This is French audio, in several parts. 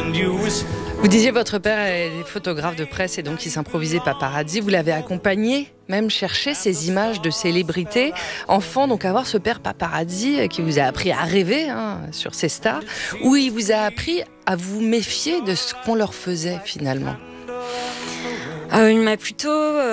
Vous disiez votre père est photographe de presse et donc il s'improvisait paparazzi. Vous l'avez accompagné, même chercher ces images de célébrités. Enfant, donc avoir ce père paparazzi qui vous a appris à rêver sur ces stars, où il vous a appris à vous méfier de ce qu'on leur faisait finalement. Il m'a plutôt...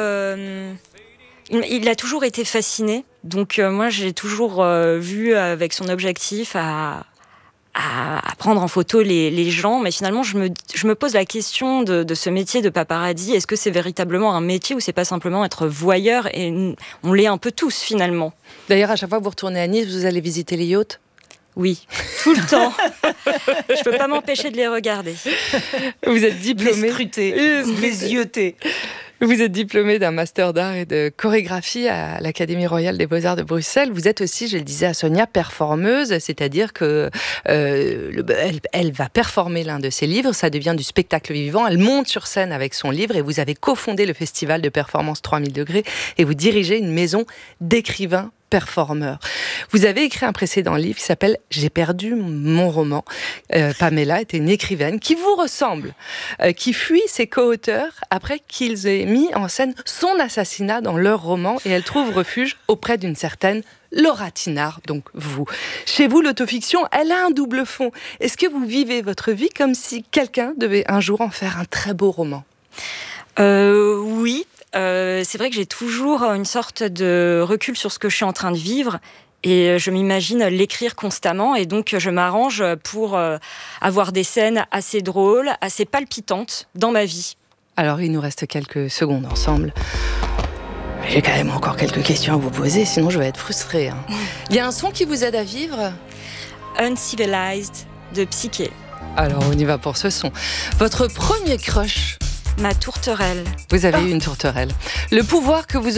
Il a toujours été fasciné. Donc moi, j'ai toujours vu avec son objectif à prendre en photo les gens, mais finalement je me pose la question de ce métier de paparazzi. Est-ce que c'est véritablement un métier ou c'est pas simplement être voyeur, et on l'est un peu tous finalement. D'ailleurs, à chaque fois que vous retournez à Nice, vous allez visiter les yachts? Oui, tout le temps. Je peux pas m'empêcher de les regarder. Vous êtes diplômé, les scruter, les yeuter. Vous êtes diplômé d'un master d'art et de chorégraphie à l'Académie royale des beaux-arts de Bruxelles. Vous êtes aussi, je le disais à Sonia, performeuse, c'est-à-dire que elle va performer l'un de ses livres, ça devient du spectacle vivant, elle monte sur scène avec son livre et vous avez cofondé le festival de performance 3000 degrés et vous dirigez une maison d'écrivains performeur. Vous avez écrit un précédent livre qui s'appelle « J'ai perdu mon roman ». Pamela était une écrivaine qui vous ressemble, qui fuit ses co-auteurs après qu'ils aient mis en scène son assassinat dans leur roman et elle trouve refuge auprès d'une certaine Laura Tinard, donc vous. Chez vous, l'autofiction, elle a un double fond. Est-ce que vous vivez votre vie comme si quelqu'un devait un jour en faire un très beau roman ? Oui. C'est vrai que j'ai toujours une sorte de recul sur ce que je suis en train de vivre et je m'imagine l'écrire constamment et donc je m'arrange pour avoir des scènes assez drôles, assez palpitantes dans ma vie. Alors il nous reste quelques secondes ensemble. J'ai quand même encore quelques questions à vous poser, sinon je vais être frustrée. Il y a un son qui vous aide à vivre ? Uncivilized de Psyché. Alors on y va pour ce son. Votre premier crush ? Ma tourterelle. Vous avez eu une tourterelle. Le pouvoir que vous